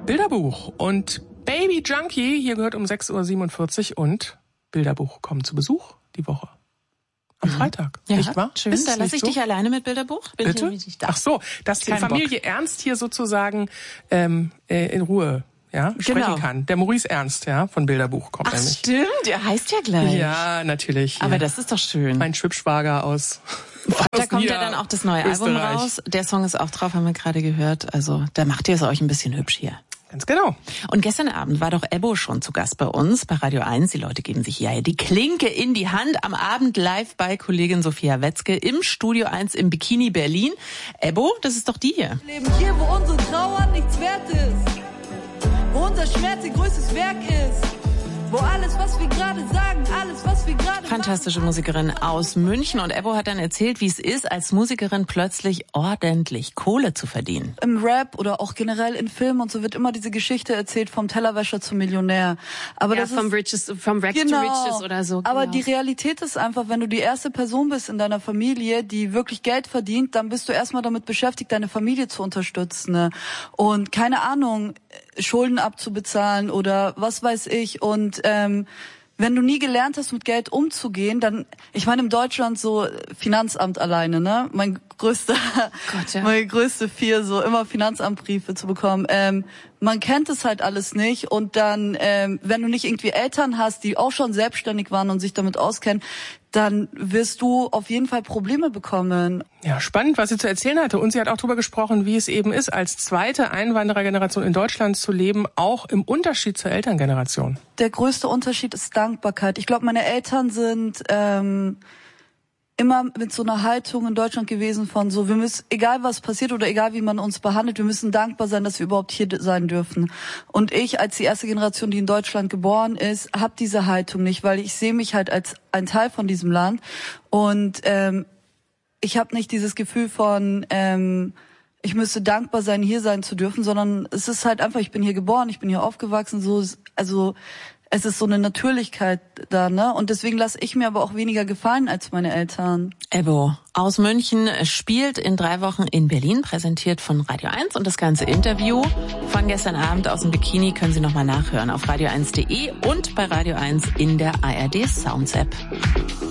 Bilderbuch und Baby Junkie. Hier gehört um 6.47 Uhr und Bilderbuch kommen zu Besuch die Woche. Am Freitag, ja, nicht wahr? Schön, da lasse ich dich alleine mit Bilderbuch. Bitte? Ach so, dass die Familie Ernst hier sozusagen in Ruhe sprechen kann. Der Maurice Ernst, von Bilderbuch kommt nämlich. Stimmt, der heißt ja gleich. Ja, natürlich. Aber das ist doch schön. Mein Schwibschwager aus Da kommt ja dann auch das neue Album raus. Der Song ist auch drauf, haben wir gerade gehört. Also da macht ihr es euch ein bisschen hübsch hier. Ganz genau. Und gestern Abend war doch Ebbo schon zu Gast bei uns, bei Radio 1. Die Leute geben sich hier die Klinke in die Hand. Am Abend live bei Kollegin Sophia Wetzke im Studio 1 im Bikini Berlin. Ebbo, das ist doch die hier. Wir leben hier, wo unsere Trauer nichts wert ist. Wo unser Schmerz ihr größtes Werk ist. Wo alles, was wir gerade sagen, alles, was wir gerade Fantastische Musikerin aus München. Und Ebbo hat dann erzählt, wie es ist, als Musikerin plötzlich ordentlich Kohle zu verdienen. Im Rap oder auch generell in Filmen und so wird immer diese Geschichte erzählt, vom Tellerwäscher zum Millionär. Aber das vom Rags to Riches oder so. Aber die Realität ist einfach, wenn du die erste Person bist in deiner Familie, die wirklich Geld verdient, dann bist du erstmal damit beschäftigt, deine Familie zu unterstützen. Ne? Und keine Ahnung, Schulden abzubezahlen oder was weiß ich. Und wenn du nie gelernt hast, mit Geld umzugehen, dann, ich meine, in Deutschland so Finanzamt alleine, ne? Meine größte Fear, so immer Finanzamtbriefe zu bekommen. Man kennt es halt alles nicht und dann, wenn du nicht irgendwie Eltern hast, die auch schon selbstständig waren und sich damit auskennen, dann wirst du auf jeden Fall Probleme bekommen. Ja, spannend, was sie zu erzählen hatte. Und sie hat auch darüber gesprochen, wie es eben ist, als zweite Einwanderergeneration in Deutschland zu leben, auch im Unterschied zur Elterngeneration. Der größte Unterschied ist Dankbarkeit. Ich glaube, meine Eltern sind immer mit so einer Haltung in Deutschland gewesen von so, wir müssen, egal was passiert oder egal wie man uns behandelt, wir müssen dankbar sein, dass wir überhaupt hier sein dürfen. Und ich, als die erste Generation, die in Deutschland geboren ist, habe diese Haltung nicht, weil ich sehe mich halt als ein Teil von diesem Land. Und ich habe nicht dieses Gefühl von, ich müsste dankbar sein, hier sein zu dürfen, sondern es ist halt einfach, ich bin hier geboren, ich bin hier aufgewachsen, so, also es ist so eine Natürlichkeit da, ne? Und deswegen lasse ich mir aber auch weniger gefallen als meine Eltern. Ebbo aus München spielt in 3 Wochen in Berlin, präsentiert von Radio 1. Und das ganze Interview von gestern Abend aus dem Bikini können Sie nochmal nachhören auf radio1.de und bei Radio 1 in der ARD Sounds App.